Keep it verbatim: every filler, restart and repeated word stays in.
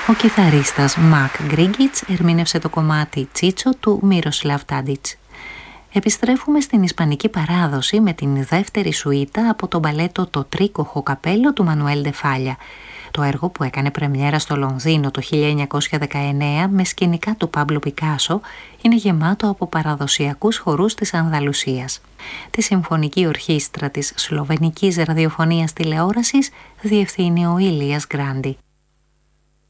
Ο κιθαρίστας Μακ Γκρίγκιτς ερμήνευσε το κομμάτι «Τσίτσο» του Μίροσλαβ Τάντιτς. Επιστρέφουμε στην ισπανική παράδοση με την δεύτερη σουίτα από το μπαλέτο «Το τρίκοχο καπέλο» του Μανουέλ ντε Φάλια. Το έργο, που έκανε πρεμιέρα στο Λονδίνο το χίλια εννιακόσια δεκαεννέα με σκηνικά του Πάμπλο Πικάσο, είναι γεμάτο από παραδοσιακούς χορούς της Ανδαλουσίας. Τη Συμφωνική Ορχήστρα της Σλοβενικής Ραδιοφωνίας Τηλεόρασης διευθύνει ο Ήλιας Γκράντι.